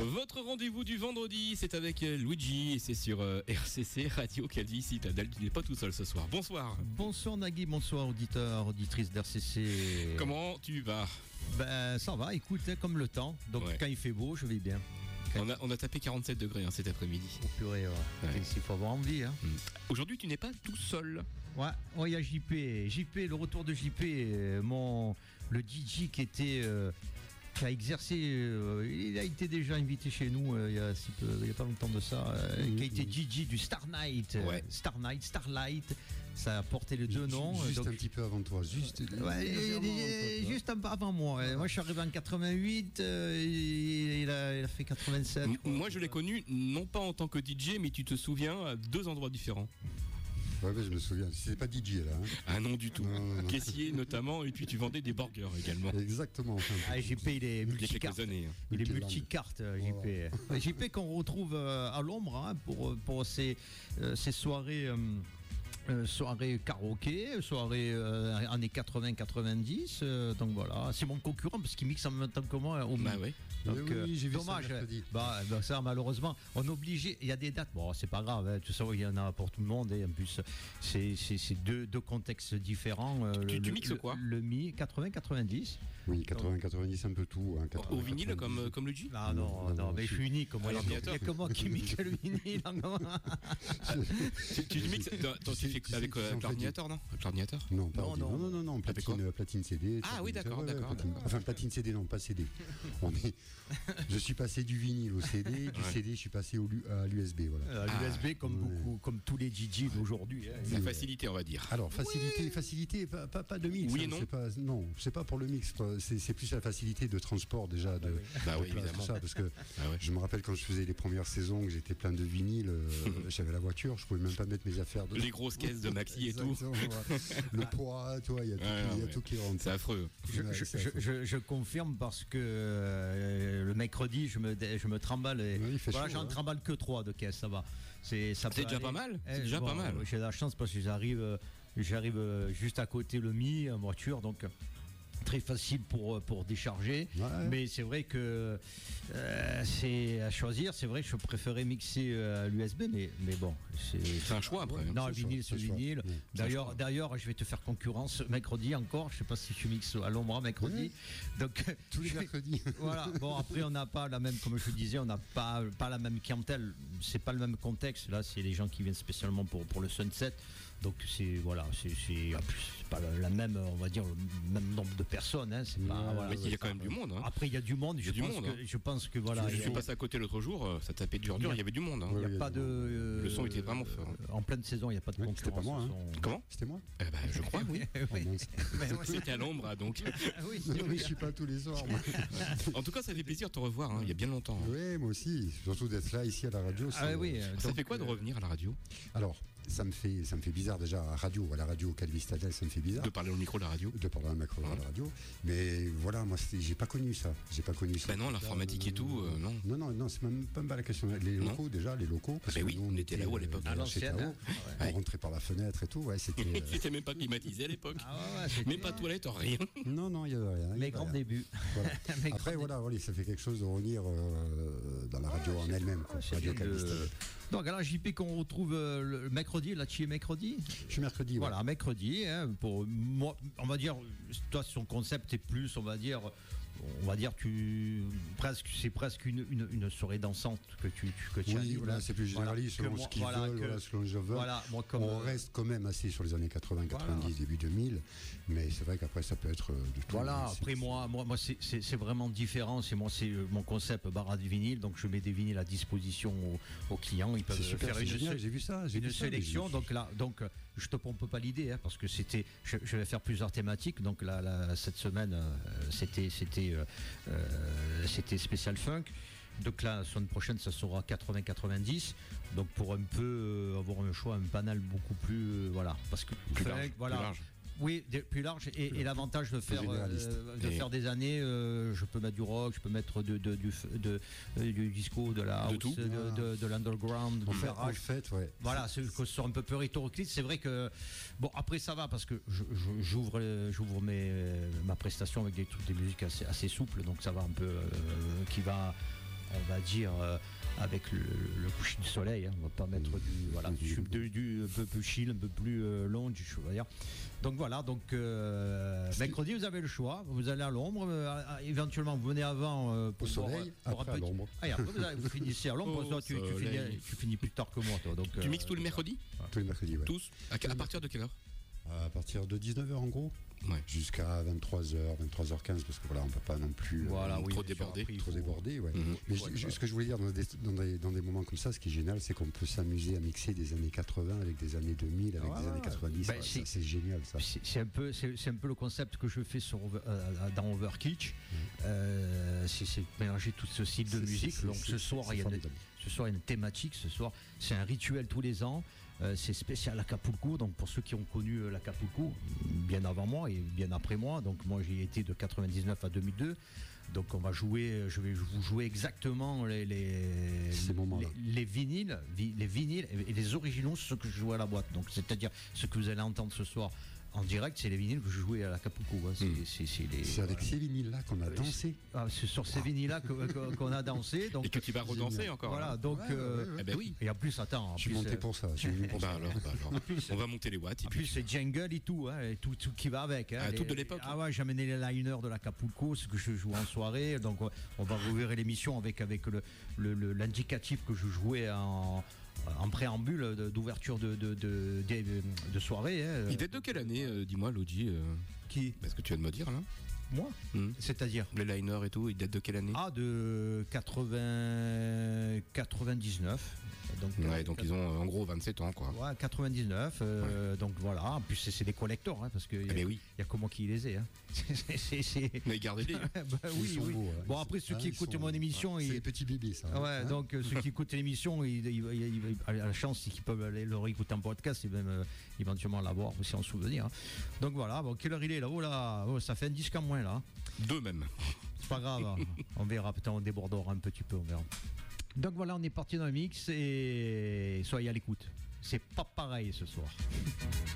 Votre rendez-vous du vendredi, c'est avec Luigi et c'est sur RCC Radio Calvi. Si Tadal, tu n'es pas tout seul ce soir. Bonsoir. Bonsoir Nagui, bonsoir auditeurs, auditrices d'RCC. Comment tu vas? Ben ça va, écoute, comme le temps. Donc quand il fait beau, je vais bien. On a tapé 47 degrés cet après-midi. Oh purée, ouais. Il faut avoir envie. Hein. Aujourd'hui, tu n'es pas tout seul. Ouais, il y a JP, le retour de JP, le DJ qui a exercé, il a été déjà invité chez nous il y a pas longtemps de ça, qui a été DJ du Starlight, ça a porté les deux noms. Juste un petit peu avant toi, juste avant moi. Moi je suis arrivé en 88, il a fait 87. Moi je l'ai connu non pas en tant que DJ, mais tu te souviens à deux endroits différents. Ouais, je me souviens. C'est pas DJ là. Hein. Ah non du tout. Non. Caissier notamment, et puis tu vendais des burgers également. Exactement. JP il est multicartes. Il est multicartes JP. JP qu'on retrouve à l'ombre pour ses soirées. Soirée karaoké, soirée années 80-90, donc voilà, c'est mon concurrent parce qu'il mixe en même temps que moi au Bah oui. Donc, oui, j'ai vu dommage. Ça, ça malheureusement, on est obligé. Il y a des dates. Bon, c'est pas grave. Hein, tout ça, il y en a pour tout le monde. Et en plus, c'est deux contextes différents. Tu mixes quoi? Le mi 80-90. Oui, 80-90, un peu tout. Hein, au vinyle comme le G? Ah non, mais je suis unique. Il n'y a que moi qui mixe le vinyle. Tu mixes avec l'ordinateur, non? L'ordinateur? Non, platine CD. Ah oui, d'accord. Enfin, platine CD, non, pas CD. Je suis passé du vinyle au CD, du CD, je suis passé à l'USB. Voilà. L'USB, comme tous les DJ d'aujourd'hui. La facilité, on va dire. Alors, facilité, pas de mix. Oui et non. C'est pas pour le mix. C'est plus la facilité de transport déjà. Oui, évidemment. Ça, parce que je me rappelle quand je faisais les premières saisons, que j'étais plein de vinyle, j'avais la voiture, je pouvais même pas mettre mes affaires dedans. Les grosses caisses de maxi et tout. Le poids, il y a tout qui rentre. C'est affreux. Je confirme parce que le mercredi, je me trimballe. J'en trimballe que 3 de caisses, ça va. C'est déjà pas mal. C'est déjà pas mal. J'ai la chance parce que j'arrive juste à côté le Mi en voiture, donc très facile pour décharger, mais c'est vrai que c'est à choisir. C'est vrai que je préférais mixer à l'USB, mais bon, c'est un choix après. Non, le vinyle, c'est le vinyle. D'ailleurs, je vais te faire concurrence mercredi encore. Je sais pas si tu mixes à l'ombre mercredi. Donc tous les mercredis. Voilà. Bon, après on n'a pas la même, comme je le disais, on n'a pas la même clientèle. C'est pas le même contexte. Là, c'est les gens qui viennent spécialement pour le Sunset. Donc c'est pas la même, on va dire, le même nombre de personnes. Hein, mais il y a quand même du monde. Hein. Après il y a du monde. Je pense que voilà. Je suis passé à côté l'autre jour, ça tapait dur. Il y avait du monde. Hein. Il n'y a pas de. Le son était vraiment fort. En pleine saison, il n'y a pas de concurrence. C'était pas moi. Hein. Comment? C'était moi. Je crois, oui. C'était à l'ombre, donc. Oui, mais je suis pas tous les soirs. Moi. En tout cas, ça fait plaisir de te revoir. Hein. Il y a bien longtemps. Oui, moi aussi. Surtout d'être là ici à la radio. Ça fait quoi de revenir à la radio? Alors. Ça me fait bizarre déjà à la radio Calvi Stadel, ça me fait bizarre. De parler au micro de la radio. De parler au micro de la radio. Mais voilà, moi j'ai pas connu ça. Ben non, l'informatique et tout, non. Non, c'est même pas la question. Les locaux déjà, parce que oui, on était là-haut à l'époque. On rentrait par la fenêtre et tout, c'était même pas climatisé à l'époque. Même pas toilette, rien. Non, il y avait rien. Les grands débuts. Après ça fait quelque chose de revenir dans la radio en elle-même. Radio Calvi Stadel. Donc alors JP qu'on retrouve le mercredi, là tu es mercredi? Je suis mercredi. Voilà, mercredi, hein, pour moi, on va dire, toi son concept est plus, on va dire c'est presque une soirée dansante que tu oui, voilà, c'est plus généraliste, selon ce qu'ils veulent, selon je veux. On reste quand même assez sur les années 80, 90, début 2000, mais c'est vrai qu'après ça peut être de tout. Voilà, après moi c'est vraiment différent, c'est mon concept bar du vinyle, donc je mets des vinyles à disposition aux clients. Ils peuvent faire j'ai vu ça, une sélection. Donc je te pompe pas l'idée, hein, parce que je vais faire plusieurs thématiques. Donc là cette semaine c'était spécial funk. Donc là, la semaine prochaine, ça sera 80-90. Donc pour un peu avoir un choix, un panel beaucoup plus parce que plus large, voilà. Plus large. Oui, plus large et l'avantage de faire des années, je peux mettre du rock, je peux mettre du disco, de la house, de l'underground, du garage. Voilà, ce soit un peu plus hétéroclite. C'est vrai que bon, après ça va parce que j'ouvre ma prestation avec des musiques assez souples, donc ça va un peu qui va on va dire, avec le coucher du soleil. On va pas mettre du un peu plus chill, un peu plus long, je veux dire. Donc voilà, mercredi vous avez le choix, vous allez à l'ombre, éventuellement vous venez avant pour au soleil, après à l'ombre. Vous finissez à l'ombre, toi tu finis plus tard que moi. Toi, donc, tu mixes tous les mercredis? Tous les mercredis, oui. Tous? À partir de quelle heure? À partir de 19h en gros. Ouais. Jusqu'à 23h, 23h15, parce que voilà, on ne peut pas non plus trop déborder. Ouais. Mais ce que je voulais dire dans des moments comme ça, ce qui est génial, c'est qu'on peut s'amuser à mixer des années 80 avec des années 2000, avec des années 90. C'est génial ça. C'est un peu le concept que je fais dans Overkitsch. C'est mélanger tout ce style de musique. Donc ce soir, il y a une thématique. Ce soir, c'est un rituel tous les ans. C'est spécial Acapulco, donc pour ceux qui ont connu l'Acapulco bien avant moi et bien après moi, donc moi j'y ai été de 99 à 2002, donc je vais vous jouer exactement les vinyles et les originaux, ceux que je joue à la boîte, donc c'est-à-dire ce que vous allez entendre ce soir en direct, c'est les vinyles que je jouais à l'Acapulco. C'est avec ces vinyles-là qu'on a dansé. C'est sur ces vinyles-là qu'on a dansé. Donc, et que tu vas redanser encore. Voilà, donc. Oui. Et en plus, attends. Je suis monté pour ça. Alors. On va monter les watts. En plus, c'est jungle et tout, et tout qui va avec. Tout de l'époque. Ah ouais, j'ai amené les liners de l'Acapulco, ce que je joue en soirée. Donc, on va rouvrir l'émission avec l'indicatif que je jouais en préambule d'ouverture de soirée. Il date de quelle année, dis-moi, Lodi Qui? Est-ce que tu viens de me dire là? Moi C'est-à-dire les liners et tout, ils datent de quelle année? De 99. Donc ils ont en gros 27 ans, quoi. Ouais, 99. Donc voilà. En plus, c'est des collectors, parce que il y a que moi qui les ai. Mais gardez-les. Oui. Bon, après, ceux qui écoutent mon émission. C'est les petits bébés, ça. Ouais, donc ceux qui écoutent l'émission, ils a la chance qu'ils peuvent aller le réécouter en podcast et même éventuellement l'avoir aussi en souvenir. Donc voilà. Bon, quelle heure il est là? Ça fait un disque en moins là. 2 même. C'est pas grave. On verra. Peut-être on débordera un petit peu. On verra. Donc voilà, on est parti dans le mix et soyez à l'écoute. C'est pas pareil ce soir.